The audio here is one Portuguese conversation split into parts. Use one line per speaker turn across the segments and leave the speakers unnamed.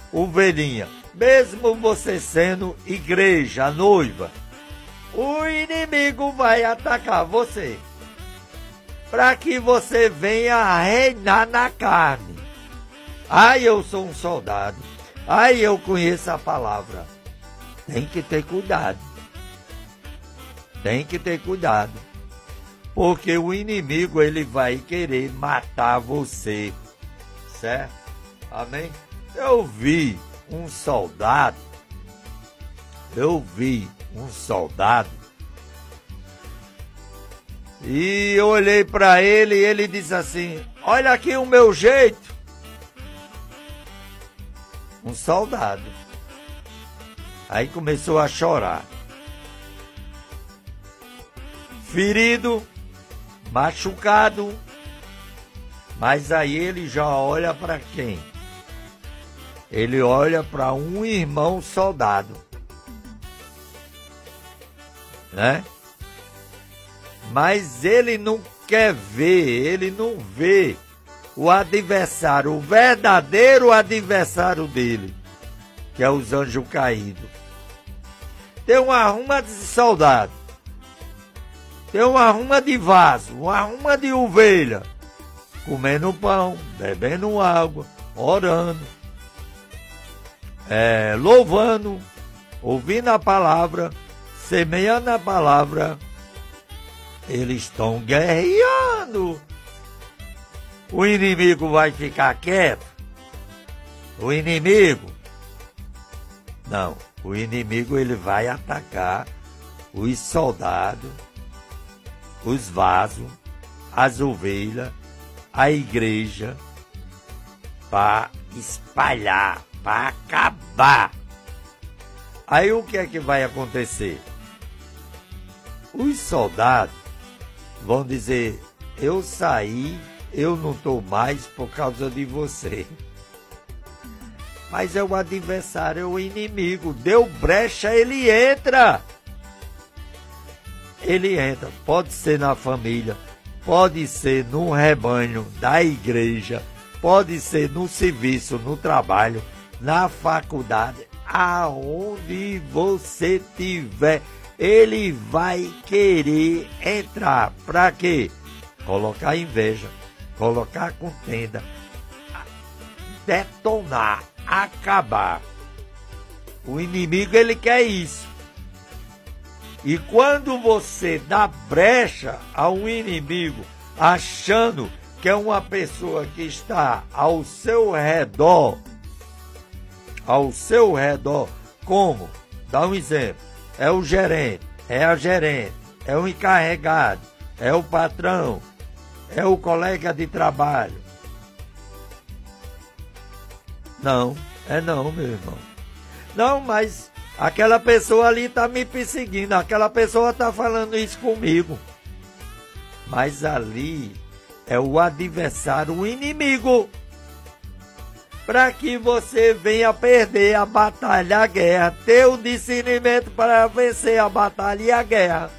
ovelhinha, mesmo você sendo igreja, a noiva, o inimigo vai atacar você, para que você venha reinar na carne. Ai, eu sou um soldado. Ai, eu conheço a palavra. Tem que ter cuidado. Tem que ter cuidado. Porque o inimigo, ele vai querer matar você. Certo? Amém? Eu vi um soldado. E eu olhei para ele e ele disse assim: olha aqui o meu jeito. Um soldado. Aí começou a chorar. Ferido, machucado. Mas aí ele já olha para quem? Ele olha para um irmão soldado. Né? Mas ele não quer ver, ele não vê o adversário, o verdadeiro adversário dele, que é os anjos caídos. Tem uma arruma de soldado, tem uma arruma de vaso, uma arruma de ovelha, comendo pão, bebendo água, orando, louvando, ouvindo a palavra, semeando a palavra. Eles estão guerreando. O inimigo vai ficar quieto? O inimigo? Não. O inimigo, ele vai atacar os soldados, os vasos, as ovelhas, a igreja, para espalhar, para acabar. Aí o que é que vai acontecer? Os soldados vão dizer: eu saí, eu não estou mais por causa de você. Mas é o adversário, é o inimigo. Deu brecha, ele entra. Ele entra. Pode ser na família, pode ser no rebanho da igreja, pode ser no serviço, no trabalho, na faculdade, aonde você tiver. Ele vai querer entrar. Para quê? Colocar inveja, colocar contenda, detonar, acabar. O inimigo, ele quer isso. E quando você dá brecha ao inimigo, achando que é uma pessoa que está ao seu redor, como? Dá um exemplo. É o gerente, é a gerente, é o encarregado, é o patrão, é o colega de trabalho. Não, meu irmão. Não, mas aquela pessoa ali está me perseguindo, aquela pessoa está falando isso comigo. Mas ali é o adversário, o inimigo. Para que você venha perder a batalha, a guerra, ter o discernimento para vencer a batalha e a guerra.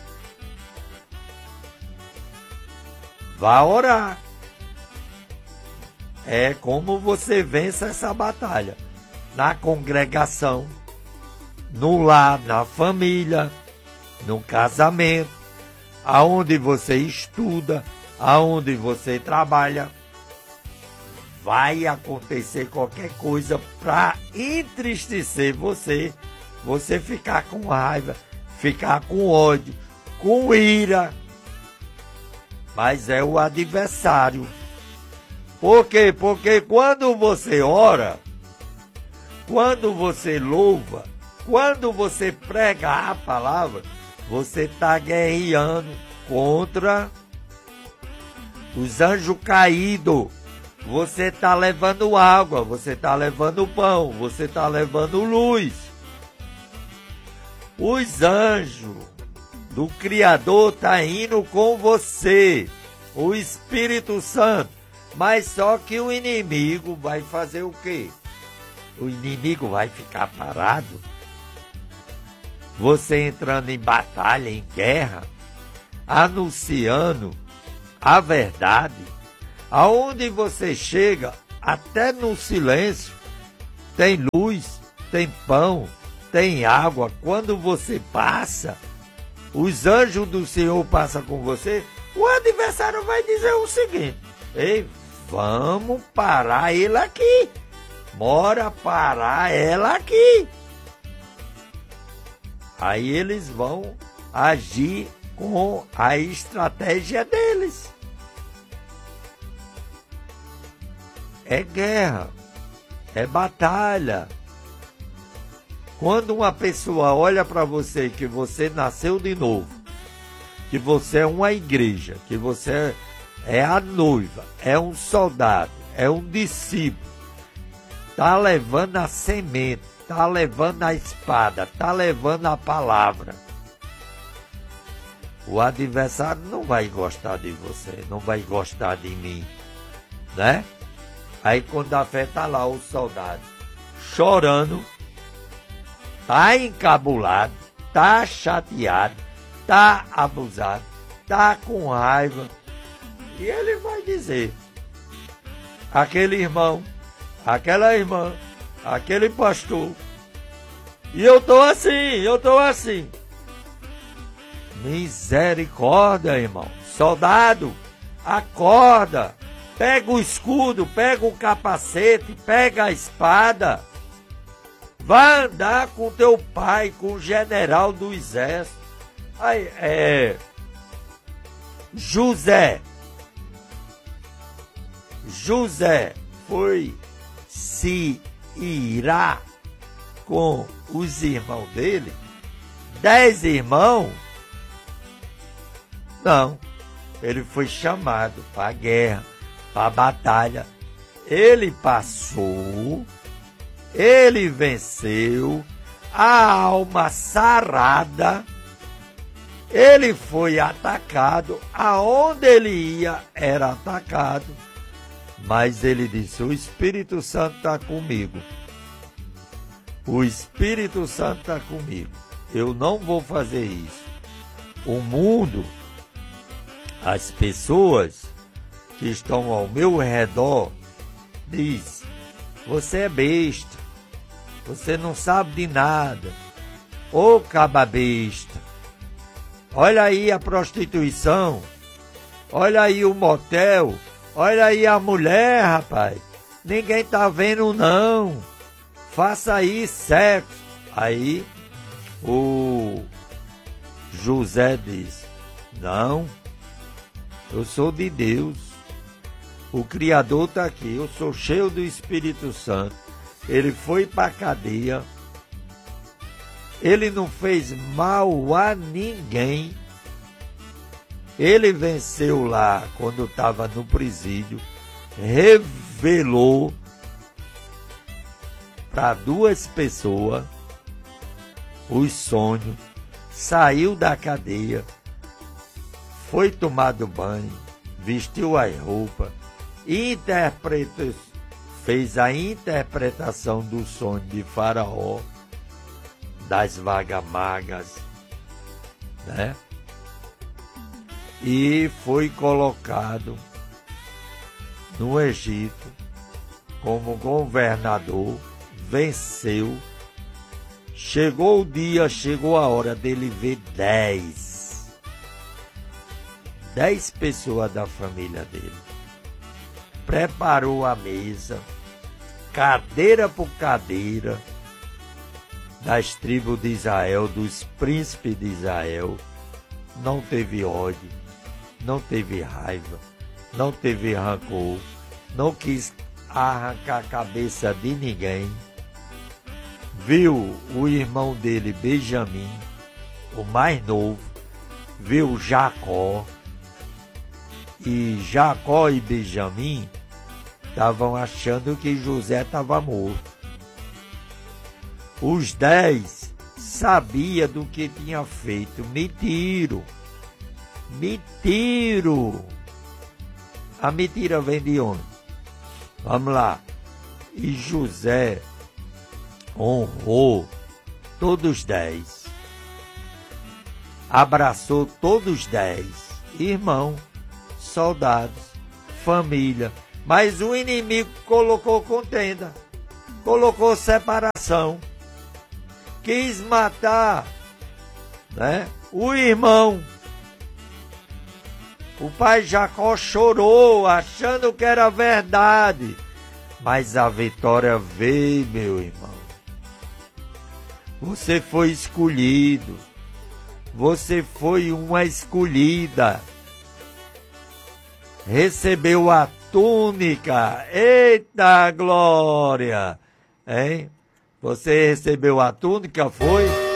Vá orar. É como você vence essa batalha. Na congregação, no lar, na família, no casamento, aonde você estuda, aonde você trabalha. Vai acontecer qualquer coisa para entristecer você, você ficar com raiva, ficar com ódio, com ira. Mas é o adversário. Por quê? Porque quando você ora, quando você louva, quando você prega a palavra, você está guerreando contra os anjos caídos. Você está levando água, você está levando pão, você está levando luz. Os anjos do Criador estão indo com você, o Espírito Santo. Mas só que o inimigo vai fazer o quê? O inimigo vai ficar parado. Você entrando em batalha, em guerra, anunciando a verdade. Aonde você chega, até no silêncio, tem luz, tem pão, tem água. Quando você passa, os anjos do Senhor passam com você, o adversário vai dizer o seguinte: ei, vamos parar ele aqui. Bora parar ela aqui. Aí eles vão agir com a estratégia deles. É guerra, é batalha. Quando uma pessoa olha para você que você nasceu de novo, que você é uma igreja, que você é a noiva, é um soldado, é um discípulo, está levando a semente, está levando a espada, está levando a palavra, o adversário não vai gostar de você, não vai gostar de mim, né? Aí quando a fé está lá, o soldado chorando, está encabulado, está chateado, está abusado, está com raiva, e ele vai dizer: aquele irmão, aquela irmã, aquele pastor, e eu estou assim. Misericórdia, irmão. Soldado, acorda. Pega o escudo, pega o capacete, pega a espada. Vai andar com teu pai, com o general do exército. Aí, José foi se irar com os irmãos dele, 10 irmãos. Não, ele foi chamado para a guerra, para a batalha. Ele passou, ele venceu, a alma sarada. Ele foi atacado, aonde ele ia era atacado. Mas ele disse: o Espírito Santo está comigo. O Espírito Santo está comigo. Eu não vou fazer isso. O mundo, as pessoas que estão ao meu redor, diz: você é besta, você não sabe de nada, ô caba besta, olha aí a prostituição, olha aí o motel, olha aí a mulher, rapaz, ninguém tá vendo não, faça aí sexo. Aí o José diz: não, eu sou de Deus, o Criador está aqui, eu sou cheio do Espírito Santo. Ele foi para a cadeia, ele não fez mal a ninguém, ele venceu lá quando estava no presídio, revelou para 2 pessoas os sonhos, saiu da cadeia, foi tomado banho, vestiu as roupas, fez a interpretação do sonho de Faraó, das vagas magas, né? E foi colocado no Egito como governador, venceu. Chegou o dia, chegou a hora dele ver 10 pessoas da família dele. Preparou a mesa, cadeira por cadeira, das tribos de Israel, dos príncipes de Israel. Não teve ódio, não teve raiva, não teve rancor, não quis arrancar a cabeça de ninguém. Viu o irmão dele, Benjamim, o mais novo, viu Jacó, e Jacó e Benjamim estavam achando que José estava morto. Os 10 sabiam do que tinha feito. Mentiram. A mentira vem de onde? Vamos lá. E José honrou todos os 10. Abraçou todos os 10. Irmão, soldados, família. Mas o inimigo colocou contenda. colocou separação, quis matar, né, o irmão. O pai Jacó chorou, achando que era verdade, mas a vitória veio, meu irmão. Você foi escolhido, você foi uma escolhida, recebeu a túnica, eita glória, hein? Você recebeu a túnica, foi?